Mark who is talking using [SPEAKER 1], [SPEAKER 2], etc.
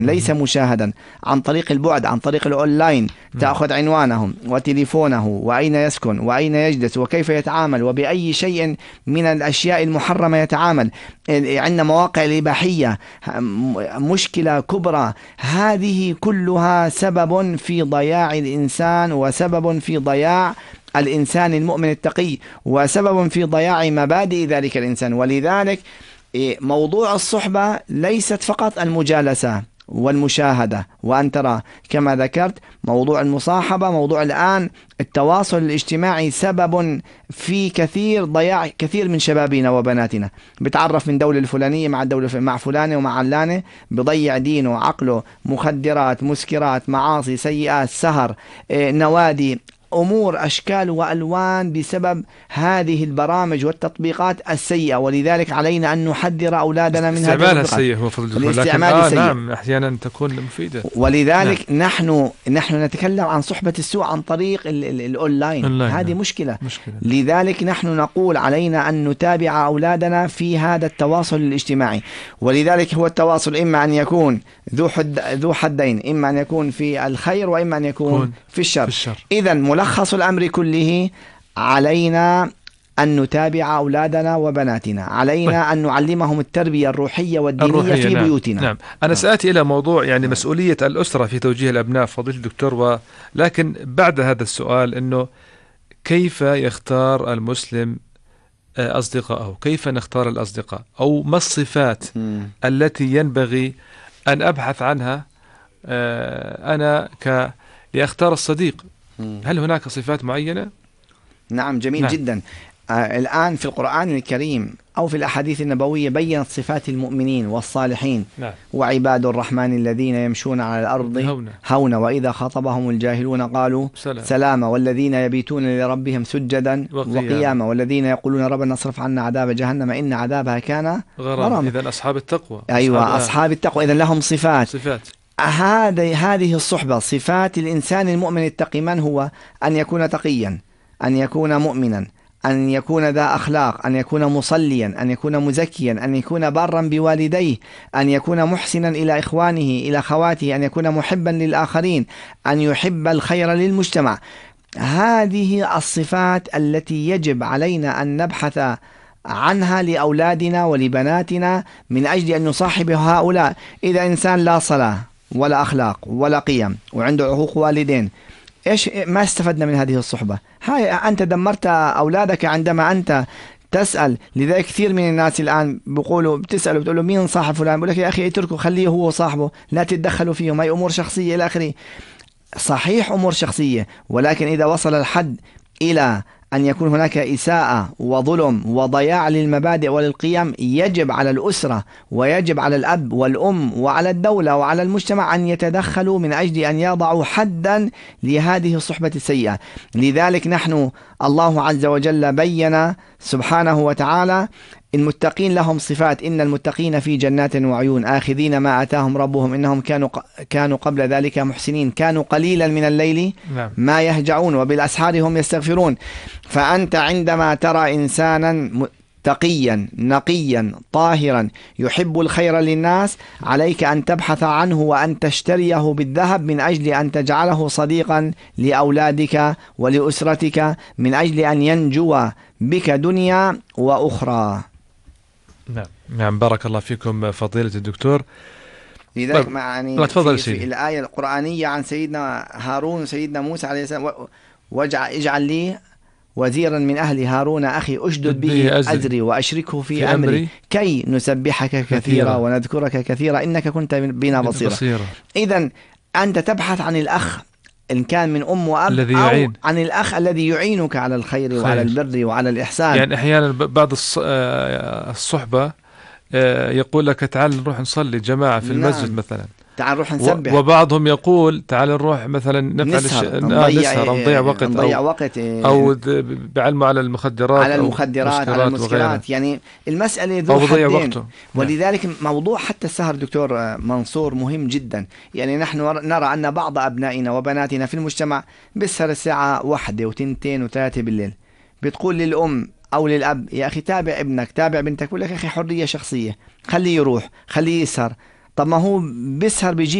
[SPEAKER 1] ليس مشاهدا، عن طريق البعد، عن طريق الأونلاين، تأخذ عنوانهم وتليفونه وأين يسكن وأين يجلس وكيف يتعامل وبأي شيء من الأشياء المحرمة يتعامل. عندنا مواقع الإباحية، مشكلة كبرى. هذه كلها سبب في ضياع الإنسان، وسبب في ضياع الإنسان المؤمن التقي، وسبب في ضياع مبادئ ذلك الإنسان. ولذلك موضوع الصحبة ليست فقط المجالسة والمشاهدة وأن ترى، كما ذكرت موضوع المصاحبة، موضوع الآن التواصل الاجتماعي سبب في ضياع كثير من شبابنا وبناتنا. بتعرف من دولة الفلانية مع الدولة مع فلانة ومع علانة، بضيع دينه وعقله، مخدرات، مسكرات، معاصي، سيئات، سهر، نوادي، أمور أشكال وألوان بسبب هذه البرامج والتطبيقات السيئة. ولذلك علينا أن نحذر أولادنا من هذه
[SPEAKER 2] استعمالها السيء هو فضل
[SPEAKER 1] الاستعمال السيء.
[SPEAKER 2] نعم أحيانا تكون مفيدة.
[SPEAKER 1] ولذلك نحن نتكلم عن صحبة السوء عن طريق الأونلاين. هذه مشكلة. لذلك نحن نقول علينا أن نتابع أولادنا في هذا التواصل الاجتماعي. ولذلك هو التواصل إما أن يكون ذو حدين، إما أن يكون في الخير وإما أن يكون في الشر. إذن ملخص الأمر كله، علينا أن نتابع أولادنا وبناتنا، علينا أن نعلمهم التربية الروحية والدينية في بيوتنا.
[SPEAKER 2] نعم. أنا سآتي إلى موضوع يعني مسؤولية الأسرة في توجيه الأبناء فضيلة الدكتور، لكن بعد هذا السؤال إنه كيف يختار المسلم أصدقائه؟ كيف نختار الأصدقاء؟ أو ما الصفات التي ينبغي أن أبحث عنها أنا لأختار الصديق؟ هل هناك صفات معينة؟
[SPEAKER 1] نعم، جميل جدا. الآن في القرآن الكريم أو في الأحاديث النبوية بيّنت صفات المؤمنين والصالحين. وعباد الرحمن الذين يمشون على الأرض هونا وإذا خاطبهم الجاهلون قالوا سلاما والذين يبيتون لربهم سجدا وقياما والذين يقولون ربنا اصرف عنا عذاب جهنم إن عذابها كان غراما.
[SPEAKER 2] إذن أصحاب التقوى.
[SPEAKER 1] أيوة، أصحاب التقوى. إذن لهم صفات. هذه الصحبة صفات الإنسان المؤمن التقي. من هو؟ أن يكون تقيا، أن يكون مؤمنا، أن يكون ذا أخلاق، أن يكون مصليا، أن يكون مزكيا، أن يكون بارا بوالديه، أن يكون محسنا إلى إخوانه إلى خواته، أن يكون محبا للآخرين، أن يحب الخير للمجتمع. هذه الصفات التي يجب علينا أن نبحث عنها لأولادنا ولبناتنا من أجل أن نصاحب هؤلاء. إذا إنسان لا صلاة ولا أخلاق ولا قيم وعنده عقوق والدين، إيش ما استفدنا من هذه الصحبة؟ هاي أنت دمرت أولادك عندما أنت تسأل. لذلك كثير من الناس الآن بتسأل بتقول له مين صاحب فلان؟ بقول لك يا أخي اتركه، خليه هو صاحبه، لا تتدخلوا فيهم، هاي أمور شخصية إلى آخره. صحيح أمور شخصية، ولكن إذا وصل الحد إلى أن يكون هناك إساءة وظلم وضياع للمبادئ وللقيم، يجب على الأسرة ويجب على الأب والأم وعلى الدولة وعلى المجتمع أن يتدخلوا من أجل أن يضعوا حدا لهذه الصحبة السيئة. لذلك نحن الله عز وجل بين سبحانه وتعالى المتقين لهم صفات: إن المتقين في جنات وعيون آخذين ما آتاهم ربهم إنهم كانوا قبل ذلك محسنين كانوا قليلا من الليل ما يهجعون وبالأسحار هم يستغفرون. فأنت عندما ترى إنسانا تقيا نقيا طاهرا يحب الخير للناس، عليك أن تبحث عنه وأن تشتريه بالذهب من أجل أن تجعله صديقا لأولادك ولأسرتك من أجل أن ينجو بك دنيا وأخرى.
[SPEAKER 2] نعم، بارك الله فيكم فضيلة الدكتور.
[SPEAKER 1] لذلك يعني في الآية القرآنية عن سيدنا هارون وسيدنا موسى عليه السلام: اجعل لي وزيرا من أهل هارون أخي أشدد به أزري وأشركه في أمري كي نسبحك كثيرا ونذكرك كثيرا إنك كنت بنا بصيرا. إذن أنت تبحث عن الأخ إن كان من أم وأب أو عن الأخ الذي يعينك على الخير وعلى البر وعلى الإحسان.
[SPEAKER 2] يعني أحيانا بعض الصحبة يقول لك تعال نروح نصلي جماعة في المسجد مثلا،
[SPEAKER 1] تعال نروح نسبح.
[SPEAKER 2] وبعضهم يقول تعال نروح مثلا نفعل نضيع وقت أو بعلمه على المخدرات
[SPEAKER 1] على المسكرات. يعني المسألة ذو حدين. ولذلك موضوع حتى السهر دكتور منصور مهم جدا. يعني نحن نرى أن بعض أبنائنا وبناتنا في المجتمع بيسهر الساعة 1 و2 و3 بالليل. بتقول للأم أو للأب: يا أخي تابع ابنك تابع بنتك. بقول لك يا أخي حرية شخصية، خليه يروح خليه يسهر. طب ما هو بيسهر بيجيب